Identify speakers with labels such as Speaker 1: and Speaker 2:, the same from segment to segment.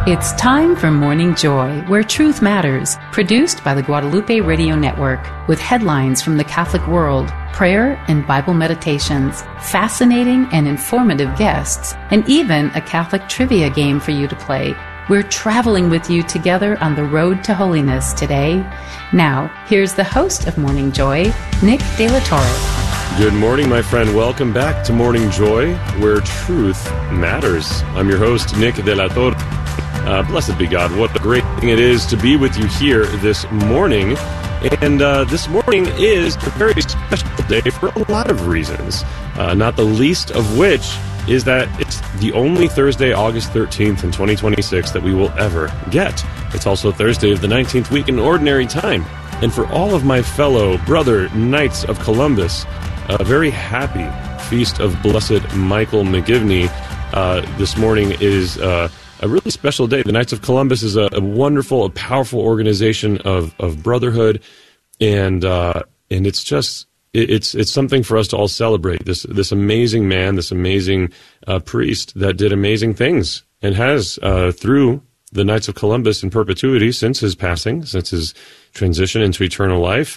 Speaker 1: It's time for Morning Joy, where truth matters, produced by the Guadalupe Radio Network, with headlines from the Catholic world, prayer and Bible meditations, fascinating and informative guests, and even a Catholic trivia game for you to play. We're traveling with you together on the road to holiness today. Now, here's the host of Morning Joy, Nick De La Torre.
Speaker 2: Good morning, my friend. Welcome back to Morning Joy, where truth matters. I'm your host, Nick De La Torre. Blessed be God. What a great thing it is to be with you here this morning. And this morning is a very special day for a lot of reasons, not the least of which is that it's the only Thursday, August 13th in 2026 that we will ever get. It's also Thursday of the 19th week in Ordinary Time. And for all of my fellow brother Knights of Columbus, a very happy feast of Blessed Michael McGivney. This morning is a really special day. The Knights of Columbus is a wonderful, a powerful organization of brotherhood, and it's just it's something for us to all celebrate. This amazing man, this amazing priest that did amazing things and has through the Knights of Columbus in perpetuity since his passing, since his transition into eternal life,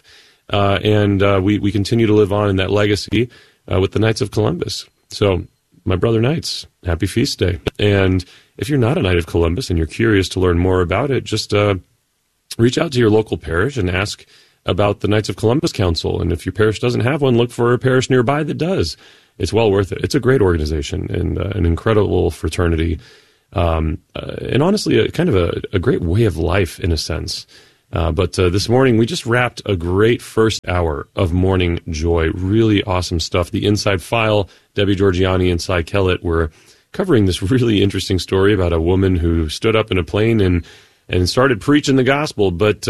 Speaker 2: and we continue to live on in that legacy with the Knights of Columbus. So, my brother Knights, happy feast day. And if you're not a Knight of Columbus and you're curious to learn more about it, just reach out to your local parish and ask about the Knights of Columbus Council. And if your parish doesn't have one, look for a parish nearby that does. It's well worth it. It's a great organization and an incredible fraternity. And honestly, a kind of a great way of life in a sense. But this morning, we just wrapped a great first hour of Morning Joy. Really awesome stuff. The Inside File, Debbie Georgiani and Cy Kellett were covering this really interesting story about a woman who stood up in a plane and started preaching the gospel. But,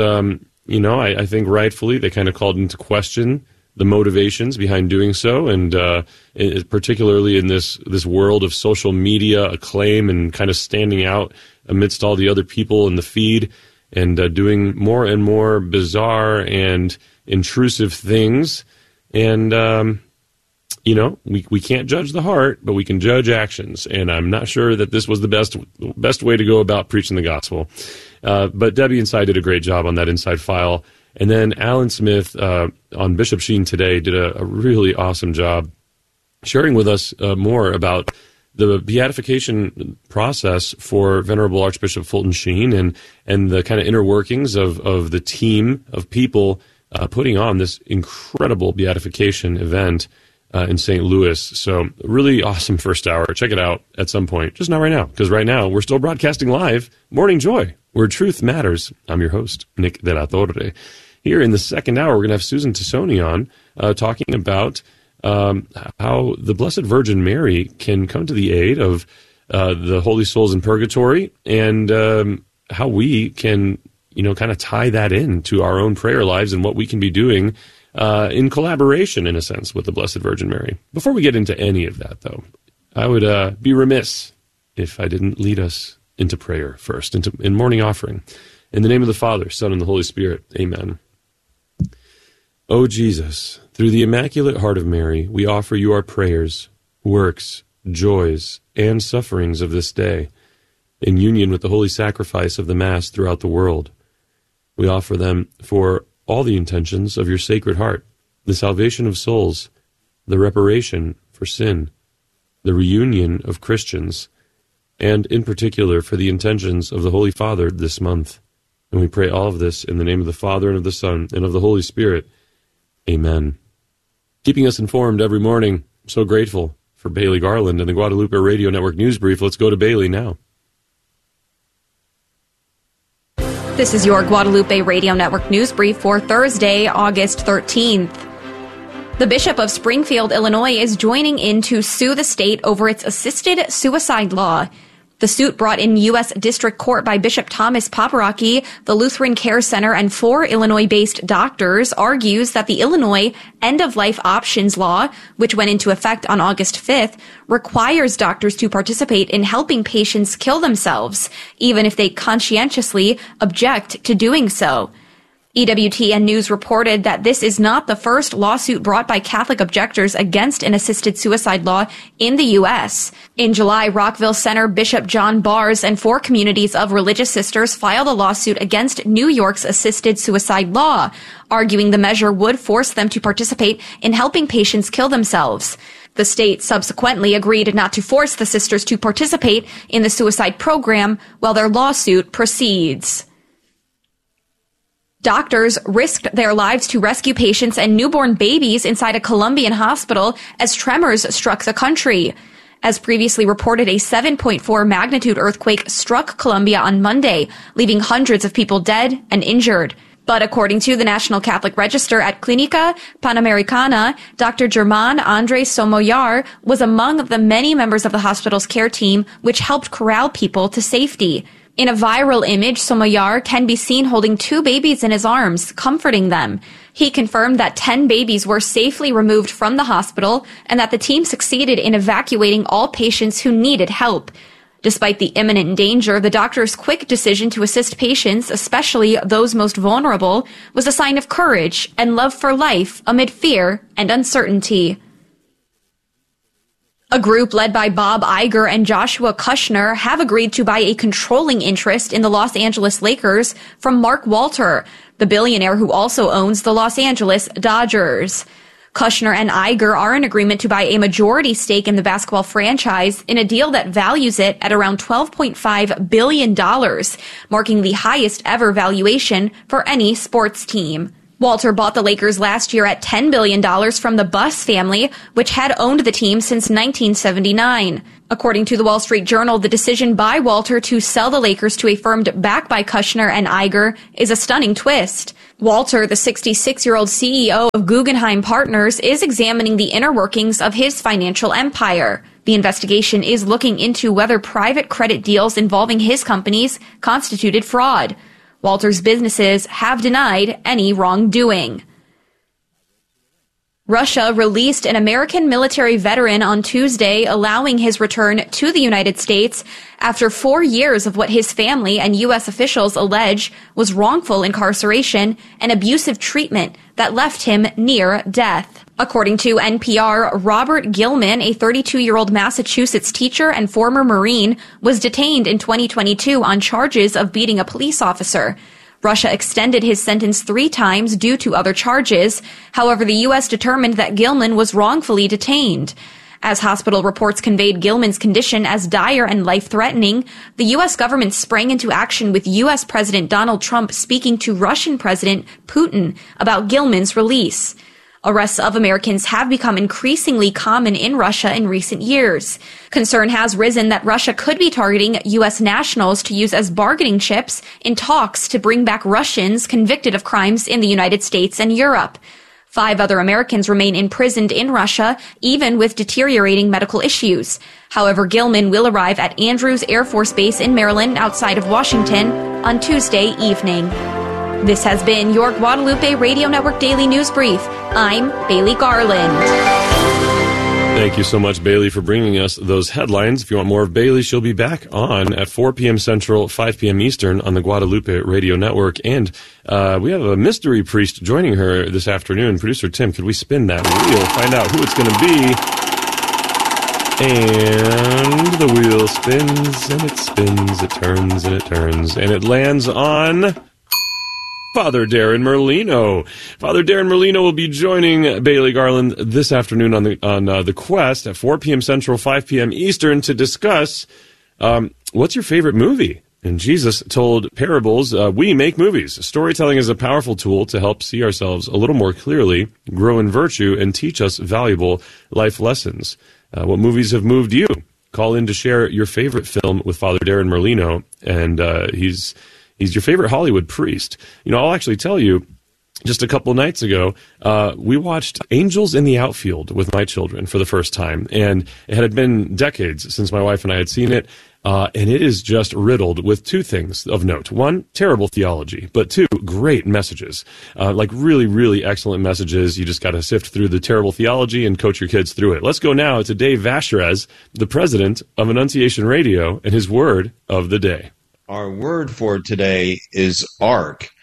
Speaker 2: I think rightfully they kind of called into question the motivations behind doing so, and particularly in this world of social media acclaim and kind of standing out amidst all the other people in the feed, and doing more and more bizarre and intrusive things. And, we can't judge the heart, but we can judge actions. And I'm not sure that this was the best way to go about preaching the gospel. But Debbie and Cy did a great job on that Inside File. And then Alan Smith on Bishop Sheen Today did a really awesome job sharing with us more about the beatification process for Venerable Archbishop Fulton Sheen and the kind of inner workings of the team of people putting on this incredible beatification event in St. Louis. So really awesome first hour. Check it out at some point. Just not right now, because right now we're still broadcasting live Morning Joy, where truth matters. I'm your host, Nick De La Torre. Here in the second hour, we're going to have Susan Tassoni on talking about how the Blessed Virgin Mary can come to the aid of the holy souls in purgatory, and how we can, kind of tie that in to our own prayer lives and what we can be doing in collaboration, in a sense, with the Blessed Virgin Mary. Before we get into any of that, though, I would be remiss if I didn't lead us into prayer first, in morning offering. In the name of the Father, Son, and the Holy Spirit, amen. O Jesus, through the Immaculate Heart of Mary, we offer you our prayers, works, joys, and sufferings of this day, in union with the holy sacrifice of the Mass throughout the world. We offer them for all the intentions of your Sacred Heart, the salvation of souls, the reparation for sin, the reunion of Christians, and in particular for the intentions of the Holy Father this month. And we pray all of this in the name of the Father, and of the Son, and of the Holy Spirit. Amen. Keeping us informed every morning. I'm so grateful for Bailey Garland and the Guadalupe Radio Network News Brief. Let's go to Bailey now.
Speaker 3: This is your Guadalupe Radio Network News Brief for Thursday, August 13th. The Bishop of Springfield, Illinois, is joining in to sue the state over its assisted suicide law. The suit, brought in U.S. District Court by Bishop Thomas Paparocki, the Lutheran Care Center, and 4 Illinois-based doctors, argues that the Illinois End-of-Life Options Law, which went into effect on August 5th, requires doctors to participate in helping patients kill themselves, even if they conscientiously object to doing so. EWTN News reported that this is not the first lawsuit brought by Catholic objectors against an assisted suicide law in the U.S. In July, Rockville Center Bishop John Bars and 4 communities of religious sisters filed a lawsuit against New York's assisted suicide law, arguing the measure would force them to participate in helping patients kill themselves. The state subsequently agreed not to force the sisters to participate in the suicide program while their lawsuit proceeds. Doctors risked their lives to rescue patients and newborn babies inside a Colombian hospital as tremors struck the country. As previously reported, a 7.4 magnitude earthquake struck Colombia on Monday, leaving hundreds of people dead and injured. But according to the National Catholic Register at Clínica Panamericana, Dr. Germán Andrés Somoyar was among the many members of the hospital's care team which helped corral people to safety. In a viral image, Somoyar can be seen holding 2 babies in his arms, comforting them. He confirmed that 10 babies were safely removed from the hospital and that the team succeeded in evacuating all patients who needed help. Despite the imminent danger, the doctor's quick decision to assist patients, especially those most vulnerable, was a sign of courage and love for life amid fear and uncertainty. A group led by Bob Iger and Joshua Kushner have agreed to buy a controlling interest in the Los Angeles Lakers from Mark Walter, the billionaire who also owns the Los Angeles Dodgers. Kushner and Iger are in agreement to buy a majority stake in the basketball franchise in a deal that values it at around $12.5 billion, marking the highest ever valuation for any sports team. Walter bought the Lakers last year at $10 billion from the Buss family, which had owned the team since 1979. According to the Wall Street Journal, the decision by Walter to sell the Lakers to a firm backed by Kushner and Iger is a stunning twist. Walter, the 66-year-old CEO of Guggenheim Partners, is examining the inner workings of his financial empire. The investigation is looking into whether private credit deals involving his companies constituted fraud. Walter's businesses have denied any wrongdoing. Russia released an American military veteran on Tuesday, allowing his return to the United States after 4 years of what his family and U.S. officials allege was wrongful incarceration and abusive treatment that left him near death. According to NPR, Robert Gilman, a 32-year-old Massachusetts teacher and former Marine, was detained in 2022 on charges of beating a police officer. Russia extended his sentence 3 times due to other charges. However, the U.S. determined that Gilman was wrongfully detained. As hospital reports conveyed Gilman's condition as dire and life-threatening, the U.S. government sprang into action with U.S. President Donald Trump speaking to Russian President Putin about Gilman's release. Arrests of Americans have become increasingly common in Russia in recent years. Concern has risen that Russia could be targeting U.S. nationals to use as bargaining chips in talks to bring back Russians convicted of crimes in the United States and Europe. 5 other Americans remain imprisoned in Russia, even with deteriorating medical issues. However, Gilman will arrive at Andrews Air Force Base in Maryland outside of Washington on Tuesday evening. This has been your Guadalupe Radio Network Daily News Brief. I'm Bailey Garland.
Speaker 2: Thank you so much, Bailey, for bringing us those headlines. If you want more of Bailey, she'll be back on at 4 p.m. Central, 5 p.m. Eastern on the Guadalupe Radio Network. And we have a mystery priest joining her this afternoon. Producer Tim, could we spin that wheel, find out who it's going to be? And the wheel spins, and it spins, it turns, and it turns, and it lands on Father Darren Merlino. Father Darren Merlino will be joining Bailey Garland this afternoon on the Quest at 4 p.m. Central, 5 p.m. Eastern to discuss what's your favorite movie. And Jesus told parables. We make movies. Storytelling is a powerful tool to help see ourselves a little more clearly, grow in virtue, and teach us valuable life lessons. What movies have moved you? Call in to share your favorite film with Father Darren Merlino, and he's your favorite Hollywood priest. You know, I'll actually tell you, just a couple nights ago, we watched Angels in the Outfield with my children for the first time. And it had been decades since my wife and I had seen it. And it is just riddled with 2 things of note. 1, terrible theology, but 2, great messages. Like really, really excellent messages. You just got to sift through the terrible theology and coach your kids through it. Let's go now to Dave Vashrez, the president of Annunciation Radio, and his word of the day.
Speaker 4: Our word for today is ark.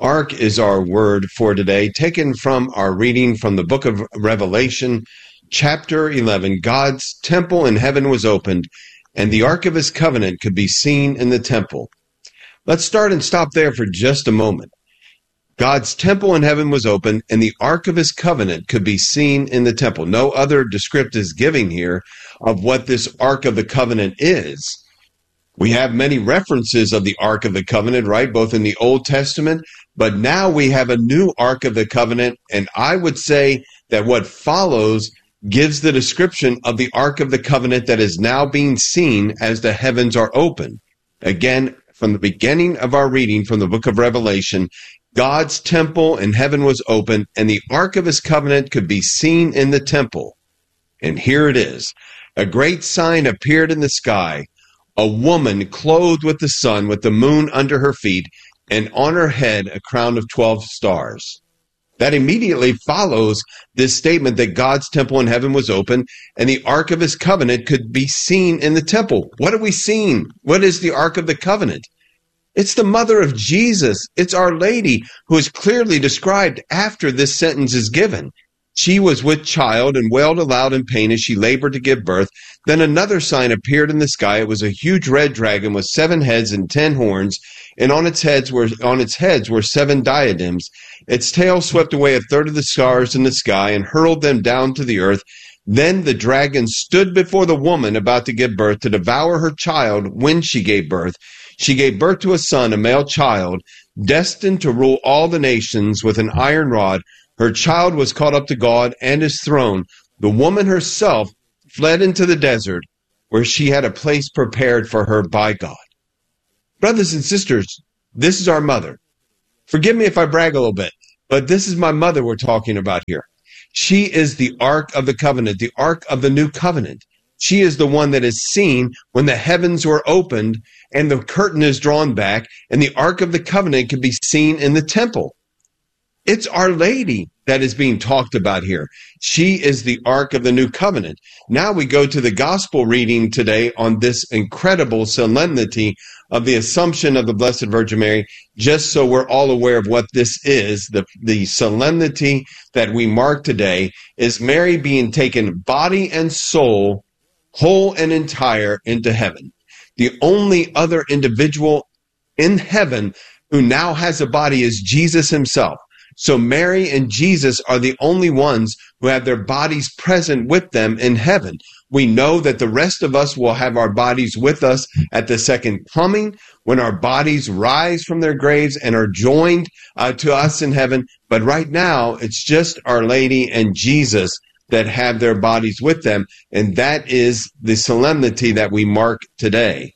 Speaker 4: Ark is our word for today, taken from our reading from the book of Revelation, chapter 11. God's temple in heaven was opened, and the Ark of his covenant could be seen in the temple. Let's start and stop there for just a moment. God's temple in heaven was open, and the Ark of his covenant could be seen in the temple. No other description is given here of what this Ark of the covenant is. We have many references of the Ark of the Covenant, right, both in the Old Testament, but now we have a new Ark of the Covenant, and I would say that what follows gives the description of the Ark of the Covenant that is now being seen as the heavens are open. Again, from the beginning of our reading from the book of Revelation, God's temple in heaven was open, and the Ark of his covenant could be seen in the temple. And here it is. A great sign appeared in the sky, a woman clothed with the sun, with the moon under her feet, and on her head a crown of 12 stars. That immediately follows this statement that God's temple in heaven was open, and the Ark of his covenant could be seen in the temple. What are we seeing? What is the Ark of the covenant? It's the mother of Jesus. It's Our Lady, who is clearly described after this sentence is given. She was with child and wailed aloud in pain as she labored to give birth. Then another sign appeared in the sky. It was a huge red dragon with 7 heads and 10 horns, and on its heads were 7 diadems. Its tail swept away a third of the stars in the sky and hurled them down to the earth. Then the dragon stood before the woman about to give birth to devour her child when she gave birth. She gave birth to a son, a male child, destined to rule all the nations with an iron rod. Her child was caught up to God and his throne. The woman herself fled into the desert, where she had a place prepared for her by God. Brothers and sisters, this is our mother. Forgive me if I brag a little bit, but this is my mother we're talking about here. She is the Ark of the Covenant, the Ark of the New Covenant. She is the one that is seen when the heavens were opened and the curtain is drawn back, and the Ark of the Covenant can be seen in the temple. It's Our Lady that is being talked about here. She is the Ark of the New Covenant. Now we go to the gospel reading today on this incredible solemnity of the Assumption of the Blessed Virgin Mary, just so we're all aware of what this is. The solemnity that we mark today is Mary being taken body and soul, whole and entire, into heaven. The only other individual in heaven who now has a body is Jesus himself. So Mary and Jesus are the only ones who have their bodies present with them in heaven. We know that the rest of us will have our bodies with us at the second coming, when our bodies rise from their graves and are joined to us in heaven. But right now, it's just Our Lady and Jesus that have their bodies with them, and that is the solemnity that we mark today.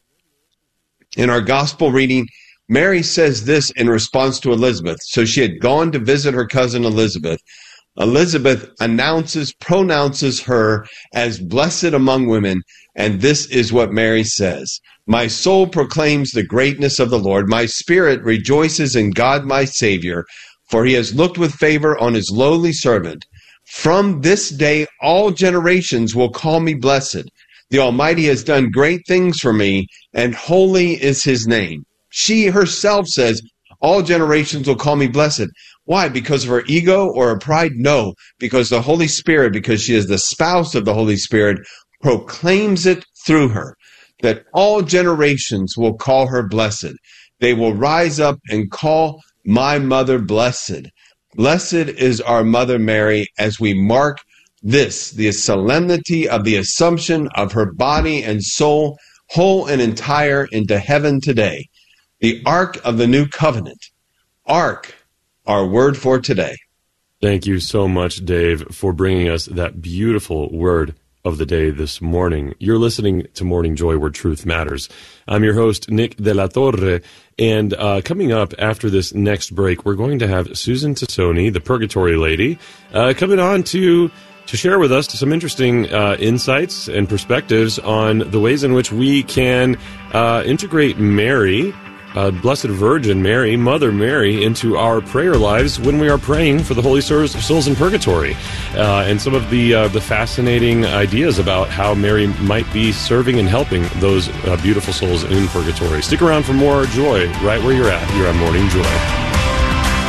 Speaker 4: In our gospel reading, Mary says this in response to Elizabeth. So she had gone to visit her cousin Elizabeth. Elizabeth pronounces her as blessed among women, and this is what Mary says. My soul proclaims the greatness of the Lord. My spirit rejoices in God my Savior, for he has looked with favor on his lowly servant. From this day all generations will call me blessed. The Almighty has done great things for me, and holy is his name. She herself says, all generations will call me blessed. Why? Because of her ego or her pride? No, because the Holy Spirit, because she is the spouse of the Holy Spirit, proclaims it through her, that all generations will call her blessed. They will rise up and call my mother blessed. Blessed is our Mother Mary as we mark this, the solemnity of the Assumption of her body and soul, whole and entire, into heaven today. The Ark of the New Covenant. Ark, our word for today.
Speaker 2: Thank you so much, Dave, for bringing us that beautiful word of the day this morning. You're listening to Morning Joy, where truth matters. I'm your host, Nick de la Torre, and coming up after this next break, we're going to have Susan Tassoni, the Purgatory Lady, coming on to share with us some interesting insights and perspectives on the ways in which we can integrate Mary, Blessed Virgin Mary, Mother Mary, into our prayer lives when we are praying for the holy souls in purgatory, and some of the fascinating ideas about how Mary might be serving and helping those beautiful souls in purgatory. Stick around for more joy right where you're at here on Morning Joy.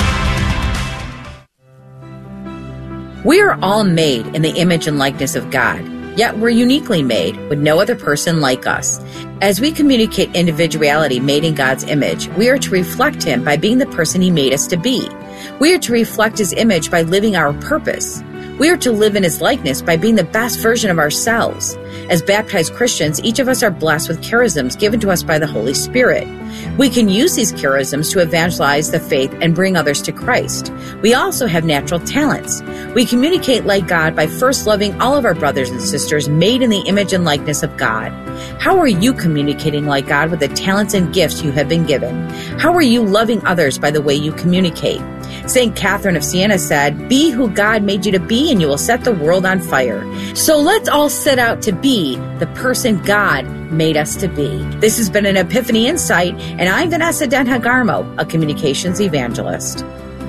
Speaker 5: We are all made in the image and likeness of God, yet we're uniquely made with no other person like us. As we communicate individuality made in God's image, we are to reflect Him by being the person He made us to be. We are to reflect His image by living our purpose. We are to live in His likeness by being the best version of ourselves. As baptized Christians, each of us are blessed with charisms given to us by the Holy Spirit. We can use these charisms to evangelize the faith and bring others to Christ. We also have natural talents. We communicate like God by first loving all of our brothers and sisters made in the image and likeness of God. How are you communicating like God with the talents and gifts you have been given? How are you loving others by the way you communicate? St. Catherine of Siena said, "Be who God made you to be and you will set the world on fire." So let's all set out to be the person God made us to be. This has been an Epiphany Insight, and I'm Vanessa Denhagarmo, a communications evangelist.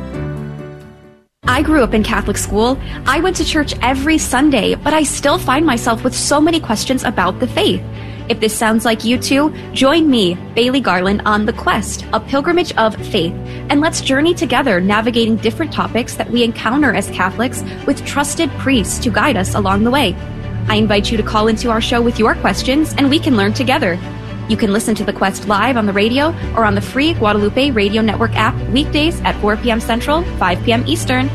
Speaker 3: I grew up in Catholic school. I went to church every Sunday, but I still find myself with so many questions about the faith. If this sounds like you too, join me, Bailey Garland, on The Quest, a pilgrimage of faith, and let's journey together navigating different topics that we encounter as Catholics with trusted priests to guide us along the way. I invite you to call into our show with your questions, and we can learn together. You can listen to The Quest live on the radio or on the free Guadalupe Radio Network app weekdays at 4 p.m. Central, 5 p.m. Eastern.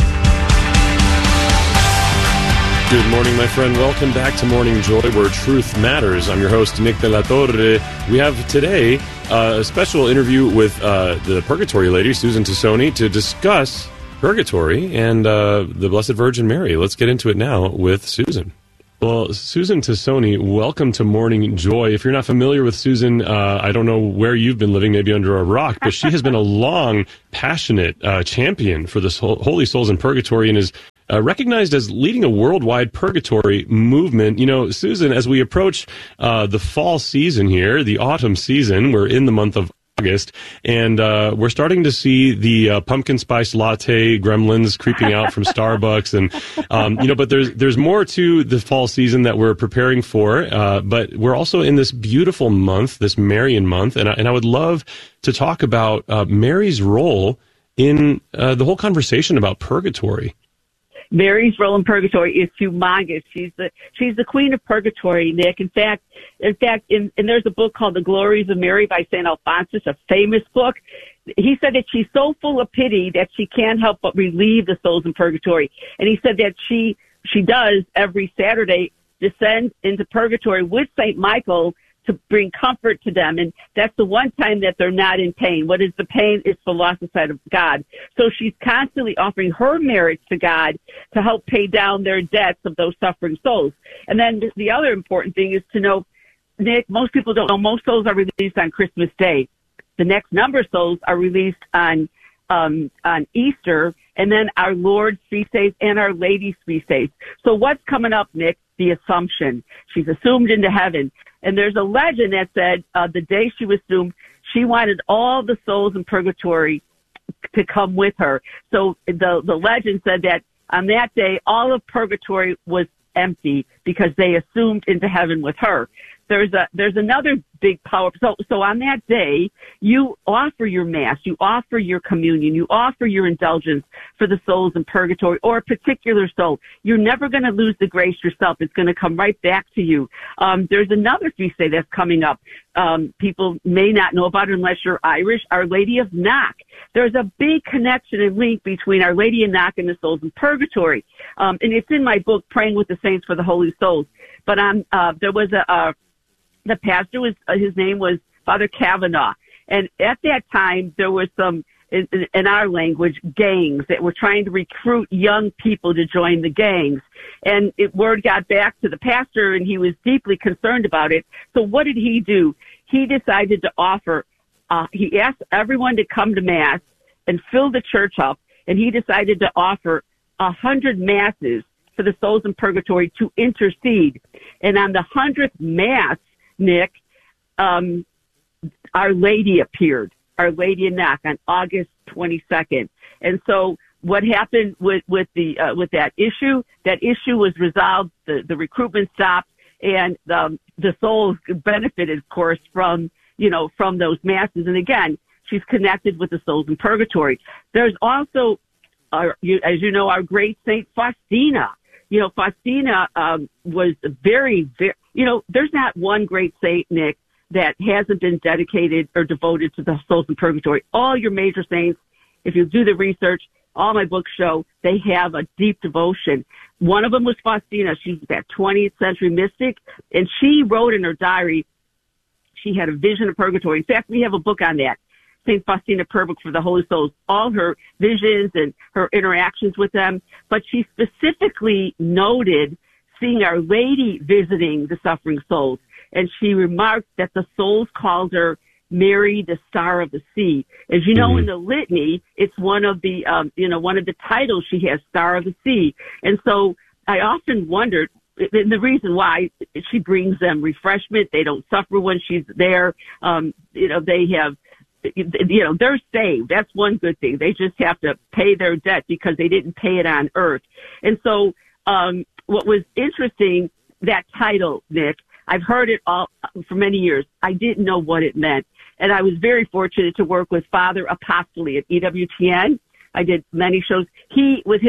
Speaker 2: Good morning, my friend. Welcome back to Morning Joy, where truth matters. I'm your host, Nick de la Torre. We have today a special interview with the Purgatory lady, Susan Tassoni, to discuss Purgatory and the Blessed Virgin Mary. Let's get into it now with Susan. Well, Susan Tassoni, welcome to Morning Joy. If you're not familiar with Susan, I don't know where you've been living, maybe under a rock, but she has been a long, passionate champion for the Holy Souls in Purgatory and is recognized as leading a worldwide purgatory movement. You know, Susan, as we approach the fall season here, the autumn season, we're in the month of August, and we're starting to see the pumpkin spice latte gremlins creeping out from Starbucks, and but there's more to the fall season that we're preparing for. But we're also in this beautiful month, this Marian month, and I would love to talk about Mary's role in the whole conversation about purgatory.
Speaker 6: Mary's role in purgatory is humongous. She's the queen of purgatory, Nick. In fact, and there's a book called The Glories of Mary by St. Alphonsus, a famous book. He said that she's so full of pity that she can't help but relieve the souls in purgatory. And he said that she does every Saturday descend into purgatory with St. Michael to bring comfort to them. And that's the one time that they're not in pain. What is the pain? It's the lost sight of God. So she's constantly offering her merits to God to help pay down their debts of those suffering souls. And then the other important thing is to know, Nick, most people don't know, most souls are released on Christmas Day. The next number of souls are released on Easter, and then our Lord's feast days and Our Lady's feast days. So what's coming up, Nick? The Assumption. She's assumed into heaven. And there's a legend that said the day she was assumed, she wanted all the souls in purgatory to come with her. So the legend said that on that day, all of purgatory was empty because they assumed into heaven with her. There's another big power. So on that day, you offer your mass, you offer your communion, you offer your indulgence for the souls in purgatory or a particular soul. You're never going to lose the grace yourself. It's going to come right back to you. There's another feast day that's coming up. People may not know about it unless you're Irish. Our Lady of Knock. There's a big connection and link between Our Lady of Knock and the souls in purgatory. And it's in my book, Praying with the Saints for the Holy Souls. But there was the pastor his name was Father Kavanaugh. And at that time, there was some, in our language, gangs that were trying to recruit young people to join the gangs. And word got back to the pastor, and he was deeply concerned about it. So what did he do? He decided to offer, he asked everyone to come to Mass and fill the church up, and he decided to offer 100 Masses for the souls in purgatory to intercede. And on the 100th Mass, Nick, Our Lady appeared, Our Lady of Knock, on August 22nd. And so what happened with that issue? That issue was resolved. The recruitment stopped, and the souls benefited, of course, from those masses. And again, she's connected with the souls in purgatory. There's also as you know, our great Saint Faustina. You know, Faustina was very, very, you know, there's not one great saint, Nick, that hasn't been dedicated or devoted to the souls in purgatory. All your major saints, if you do the research, all my books show they have a deep devotion. One of them was Faustina. She's that 20th century mystic, and she wrote in her diary she had a vision of purgatory. In fact, we have a book on that, St. Faustina Prayer Book for the Holy Souls, all her visions and her interactions with them. But she specifically noted seeing Our Lady visiting the suffering souls. And she remarked that the souls called her Mary, the Star of the Sea. As you know, in the litany, it's one of the, one of the titles she has, Star of the Sea. And so I often wondered, and the reason why she brings them refreshment, they don't suffer when she's there. They have, they're saved. That's one good thing. They just have to pay their debt because they didn't pay it on earth. And so, what was interesting, that title, Nick, I've heard it all for many years. I didn't know what it meant. And I was very fortunate to work with Father Apostoli at EWTN. I did many shows. He was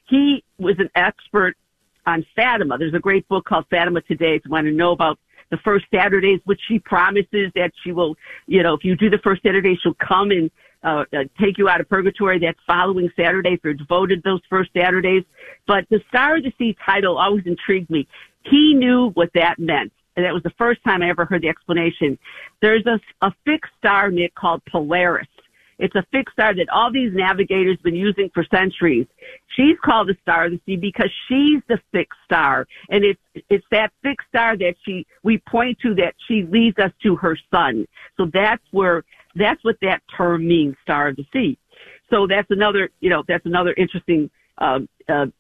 Speaker 6: an expert on Fatima. There's a great book called Fatima Today if you want to know about the first Saturdays, which she promises that she will, if you do the first Saturday, she'll come and take you out of purgatory that following Saturday if you're devoted those first Saturdays. But the Star of the Sea title always intrigued me. He knew what that meant. And that was the first time I ever heard the explanation. There's a fixed star, Nick, called Polaris. It's a fixed star that all these navigators have been using for centuries. She's called the Star of the Sea because she's the fixed star. And it's that fixed star that we point to, that she leads us to her son. So that's what that term means, Star of the Sea. So that's another interesting